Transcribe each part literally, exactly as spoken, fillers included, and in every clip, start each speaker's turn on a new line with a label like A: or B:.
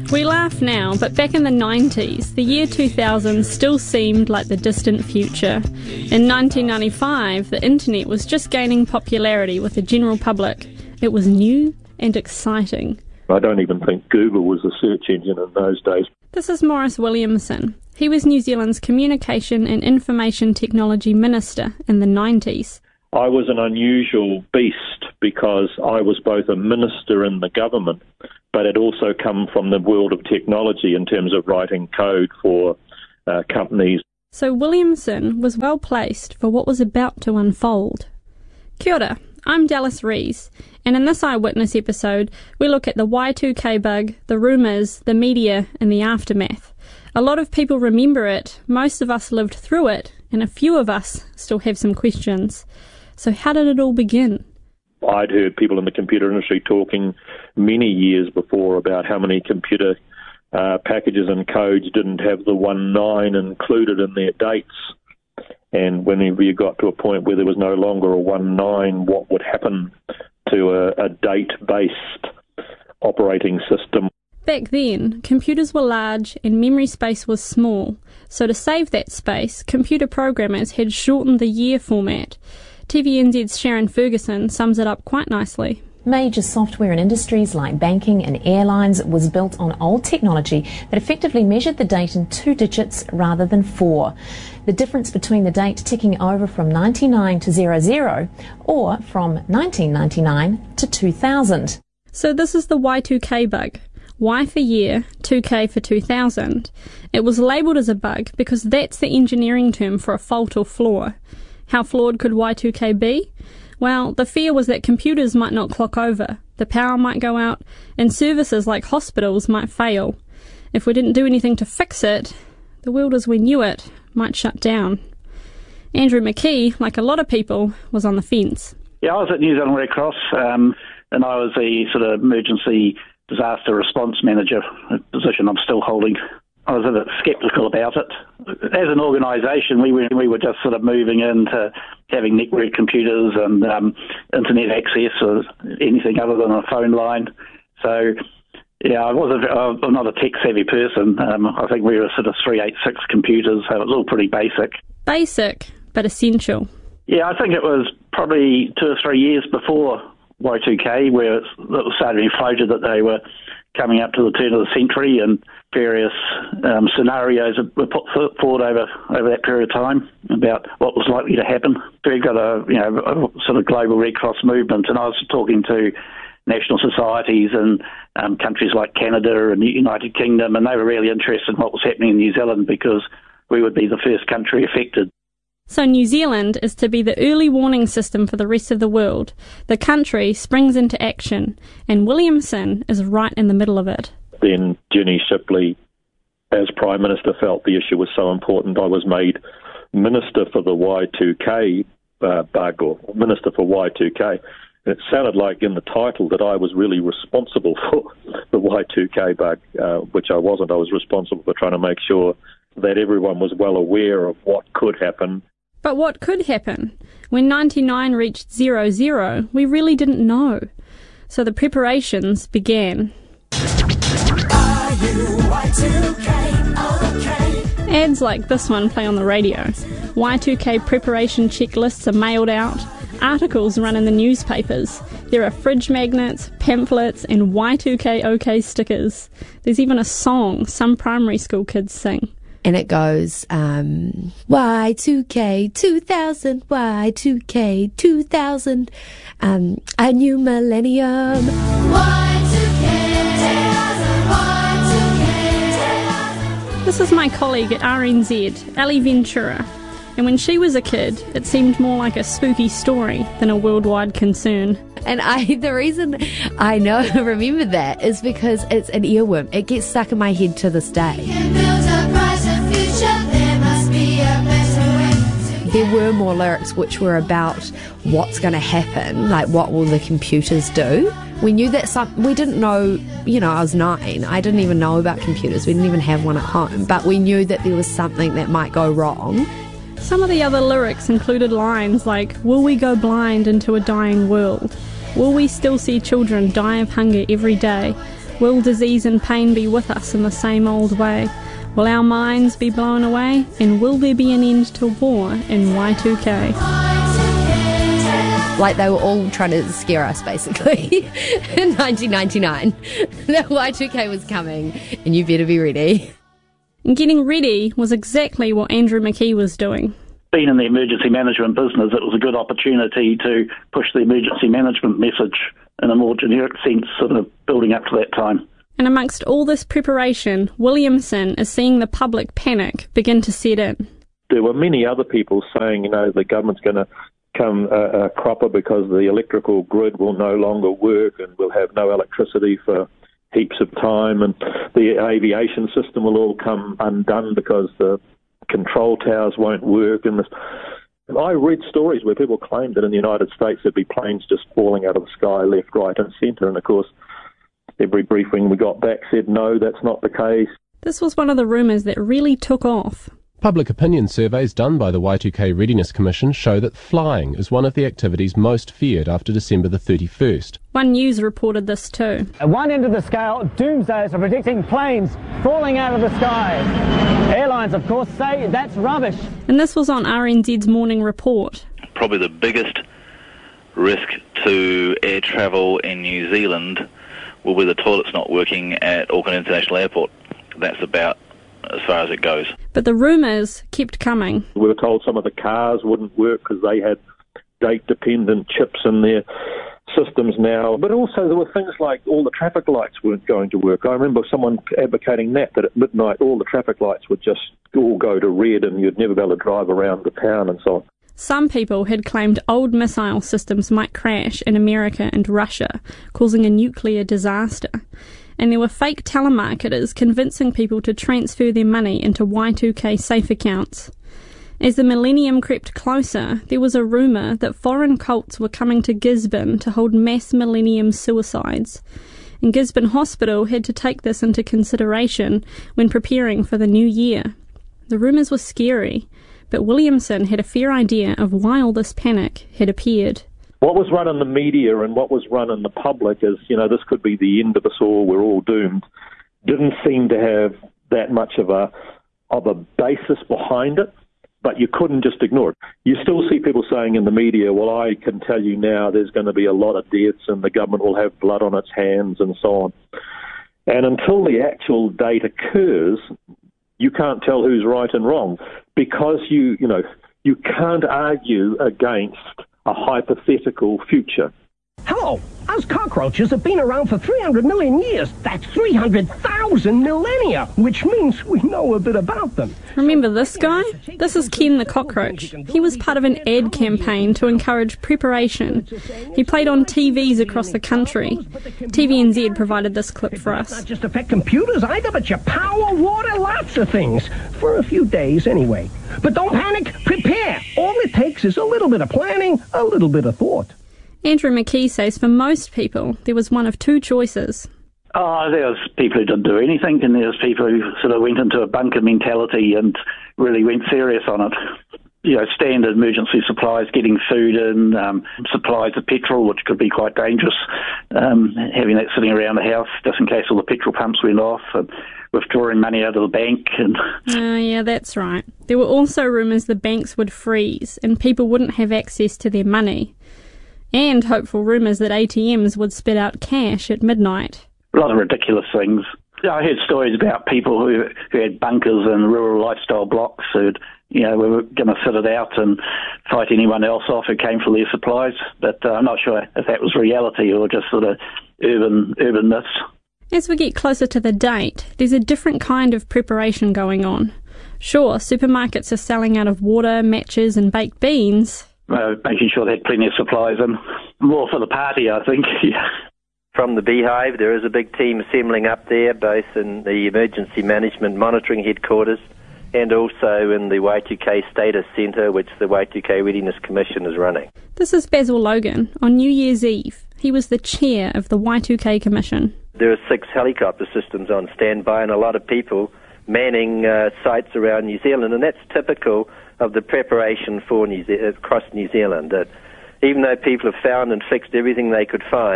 A: We laugh now, but back in the nineties, the year two thousand still seemed like the distant future. In nineteen ninety-five, the internet was just gaining popularity with the general public. It was new and exciting.
B: I don't even think Google was a search engine in those days.
A: This is Maurice Williamson. He was New Zealand's Communication and Information Technology Minister in the nineties.
B: I was an unusual beast because I was both a minister in the government, but had also come from the world of technology in terms of writing code for uh, companies.
A: So Williamson was well placed for what was about to unfold. Kia ora, I'm Dallas Rees, and in this Eyewitness episode, we look at the Y two K bug, the rumours, the media, and the aftermath. A lot of people remember it, most of us lived through it, and a few of us still have some questions. So how did it all begin?
B: I'd heard people in the computer industry talking many years before about how many computer uh, packages and codes didn't have the one nine included in their dates. And whenever you got to a point where there was no longer a one nine, what would happen to a, a date-based operating system?
A: Back then, computers were large and memory space was small. So to save that space, computer programmers had shortened the year format. T V N Z's Sharon Ferguson sums it up quite nicely.
C: Major software in industries like banking and airlines was built on old technology that effectively measured the date in two digits rather than four. The difference between the date ticking over from ninety-nine to zero zero or from nineteen ninety-nine to two thousand.
A: So this is the Y two K bug. Y for year, two K for two thousand. It was labelled as a bug because that's the engineering term for a fault or flaw. How flawed could Y two K be? Well, the fear was that computers might not clock over, the power might go out, and services like hospitals might fail. If we didn't do anything to fix it, the world as we knew it might shut down. Andrew McKee, like a lot of people, was on the fence.
D: Yeah, I was at New Zealand Red Cross, um, and I was the sort of emergency disaster response manager, a position I'm still holding. I was a bit sceptical about it. As an organisation, we were, we were just sort of moving into having network computers and um, internet access or anything other than a phone line. So, yeah, I was a, I'm not a tech-savvy person. Um, I think we were sort of three eighty-six computers, so it was all pretty basic.
A: Basic, but essential.
D: Yeah, I think it was probably two or three years before Y two K where it started being floated that they were coming up to the turn of the century, and various um, scenarios were put forward over over that period of time about what was likely to happen. We've got a you know a sort of global Red Cross movement, and I was talking to national societies in um, countries like Canada and the United Kingdom, and they were really interested in what was happening in New Zealand because we would be the first country affected.
A: So New Zealand is to be the early warning system for the rest of the world. The country springs into action, and Williamson is right in the middle of it.
B: Then Jenny Shipley, as Prime Minister, felt the issue was so important. I was made Minister for the Y two K uh, bug, or Minister for Y two K. It sounded like in the title that I was really responsible for the Y two K bug, uh, which I wasn't. I was responsible for trying to make sure that everyone was well aware of what could happen.
A: But what could happen? When ninety-nine reached zero zero, we really didn't know. So the preparations began.
E: Are you Y two K? Okay.
A: Ads like this one play on the radio. Y two K preparation checklists are mailed out. Articles run in the newspapers. There are fridge magnets, pamphlets, and Y two K OK stickers. There's even a song some primary school kids sing.
F: And it goes, um, Y two K two thousand, Y two K two thousand, um, a new millennium.
E: Y two K, Y two K.
A: This is my colleague at R N Z, Ali Ventura. And when she was a kid, it seemed more like a spooky story than a worldwide concern.
F: And I, the reason I know, remember that is because it's an earworm. It gets stuck in my head to this day. There were more lyrics which were about what's going to happen, like what will the computers do. We knew that some, we didn't know, you know, I was nine. I didn't even know about computers. We didn't even have one at home. But we knew that there was something that might go wrong.
A: Some of the other lyrics included lines like, will we go blind into a dying world? Will we still see children die of hunger every day? Will disease and pain be with us in the same old way? Will our minds be blown away? And will there be an end to war in Y two K?
F: Like they were all trying to scare us, basically, in nineteen ninety-nine. That Y two K was coming, and you better be ready.
A: And getting ready was exactly what Andrew McKee was doing.
D: Being in the emergency management business, it was a good opportunity to push the emergency management message in a more generic sense, sort of building up to that time.
A: And amongst all this preparation, Williamson is seeing the public panic begin to set in.
B: There were many other people saying, you know, the government's going to come a, a cropper because the electrical grid will no longer work and we'll have no electricity for heaps of time, and the aviation system will all come undone because the control towers won't work. And this, I read stories where people claimed that in the United States there'd be planes just falling out of the sky left, right and centre, and of course every briefing we got back said no, that's not the case.
A: This was one of the rumours that really took off.
G: Public opinion surveys done by the Y two K Readiness Commission show that flying is one of the activities most feared after December the thirty-first.
A: One News reported this too.
H: At one end of the scale, doomsayers are predicting planes falling out of the skies. Airlines, of course, say that's rubbish.
A: And this was on R N Z's Morning Report.
I: Probably the biggest risk to air travel in New Zealand will be the toilets not working at Auckland International Airport. That's about as far as it goes.
A: But the rumours kept coming.
B: We were told some of the cars wouldn't work because they had date-dependent chips in their systems now. But also there were things like all the traffic lights weren't going to work. I remember someone advocating that, that at midnight all the traffic lights would just all go to red and you'd never be able to drive around the town and so on.
A: Some people had claimed old missile systems might crash in America and Russia, causing a nuclear disaster. And there were fake telemarketers convincing people to transfer their money into Y two K safe accounts. As the millennium crept closer, there was a rumour that foreign cults were coming to Gisborne to hold mass millennium suicides. And Gisborne Hospital had to take this into consideration when preparing for the new year. The rumours were scary, but Williamson had a fair idea of why all this panic had appeared.
B: What was run in the media and what was run in the public is, you know, this could be the end of us all, we're all doomed, didn't seem to have that much of a of a basis behind it, but you couldn't just ignore it. You still see people saying in the media, well, I can tell you now there's going to be a lot of deaths and the government will have blood on its hands and so on. And until the actual date occurs, you can't tell who's right and wrong because you, you know, you can't argue against a hypothetical future.
H: Hello, us cockroaches have been around for three hundred million years. That's three hundred thousand millennia, which means we know a bit about them.
A: Remember this guy? This is Ken the Cockroach. He was part of an ad campaign to encourage preparation. He played on T Vs across the country. T V N Z provided this clip for us.
H: Not just affect computers either, but your power, water, lots of things. For a few days anyway. But don't panic, prepare. All it takes is a little bit of planning, a little bit of thought.
A: Andrew McKee says for most people, there was one of two choices.
D: Oh, there was people who didn't do anything, and there was people who sort of went into a bunker mentality and really went serious on it. You know, standard emergency supplies, getting food in, um, supplies of petrol, which could be quite dangerous, um, having that sitting around the house just in case all the petrol pumps went off, and withdrawing money out of the bank. And
A: Oh, yeah, that's right. There were also rumours the banks would freeze and people wouldn't have access to their money. And hopeful rumours that A T Ms would spit out cash at midnight.
D: A lot of ridiculous things. I heard stories about people who who had bunkers in rural lifestyle blocks who'd, you know, we were going to sit it out and fight anyone else off who came for their supplies. But uh, I'm not sure if that was reality or just sort of urban urban myths.
A: As we get closer to the date, there's a different kind of preparation going on. Sure, supermarkets are selling out of water, matches and baked beans.
D: Uh, making sure they had plenty of supplies and more for the party, I think. Yeah.
J: From the Beehive, there is a big team assembling up there, both in the Emergency Management Monitoring Headquarters and also in the Y two K Status Centre, which the Y two K Readiness Commission is running.
A: This is Basil Logan. On New Year's Eve, he was the chair of the Y two K Commission.
J: There are six helicopter systems on standby and a lot of people manning uh, sites around New Zealand, and that's typical of the preparation for New Ze- across New Zealand. That even though people have found and fixed everything they could find,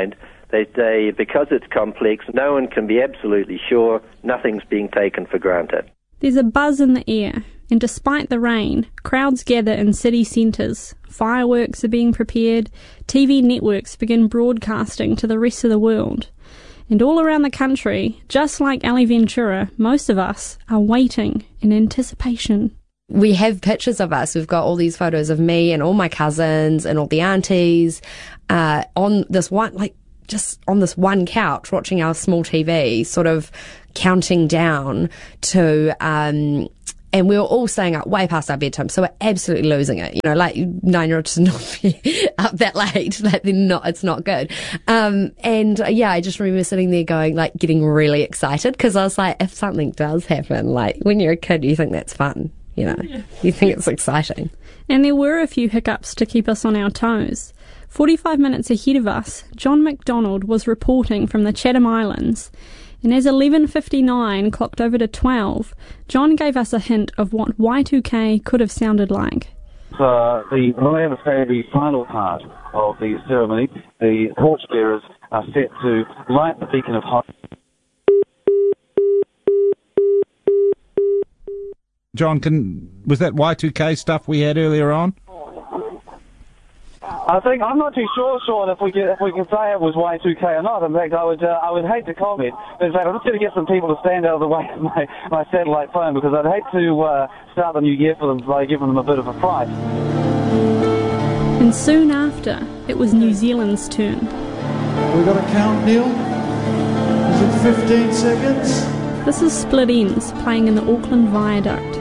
J: They say because it's complex, no one can be absolutely sure, nothing's being taken for granted.
A: There's a buzz in the air, and despite the rain, crowds gather in city centres, fireworks are being prepared, T V networks begin broadcasting to the rest of the world. And all around the country, just like Ali Ventura, most of us are waiting in anticipation.
F: We have pictures of us. We've got all these photos of me and all my cousins and all the aunties uh, on this one, like just on this one couch watching our small T V, sort of counting down to, um, and we were all staying up way past our bedtime, so we're absolutely losing it. You know, like nine-year-olds should not be up that late. Like they're not, it's not good. Um, and uh, yeah, I just remember sitting there going, like, getting really excited because I was like, if something does happen, like when you're a kid, you think that's fun. You know, you think it's exciting.
A: And there were a few hiccups to keep us on our toes. forty-five minutes ahead of us, John McDonald was reporting from the Chatham Islands. And as eleven fifty-nine clocked over to twelve, John gave us a hint of what Y two K could have sounded like.
K: Uh, the, when I say the final part of the ceremony, the torchbearers are set to light the beacon of hope.
L: John, can, was that Y two K stuff we had earlier on?
K: I think I'm not too sure, Sean, if we can if we can say it was Y two K or not. In fact, I would uh, I would hate to comment. In fact, I'm just going to get some people to stand out of the way of my, my satellite phone because I'd hate to uh, start the new year for them by giving them a bit of a fright.
A: And soon after, it was New Zealand's turn.
M: We got a count, Neil? Is it fifteen seconds?
A: This is Split Ends playing in the Auckland Viaduct.